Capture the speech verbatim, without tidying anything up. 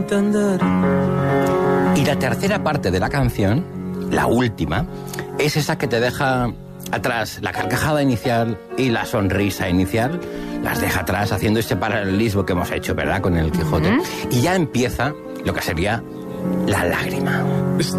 Y la tercera parte de la canción, la última, es esa que te deja atrás la carcajada inicial y la sonrisa inicial, las deja atrás haciendo ese paralelismo que hemos hecho, ¿verdad?, con el Quijote. Uh-huh. Y ya empieza lo que sería la lágrima.